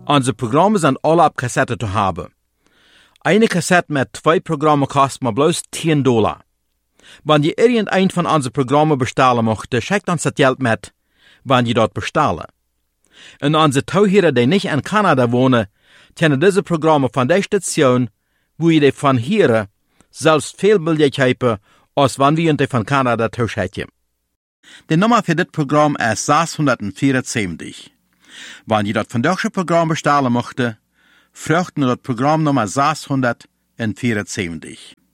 Unsere Programme sind alle auf Kassette zu haben. Eine Kassette mit 2 Programmen kostet mir bloß $10. Wenn ihr irgendein von unseren Programmen bestellen möchtet, schickt uns das Geld mit, wenn ihr dort bestellen. Und unsere Zuhörer, die nicht in Kanada wohnen, können diese Programme von der Station, wo ihr die von hier, selbst viel billiger haben, als wenn wir die von Kanada zuschicken. Die Nummer für das Programm ist 674. Wenn ihr das von deutschen Programm bestellen möchtet, fragt nur das Programm Nummer 674.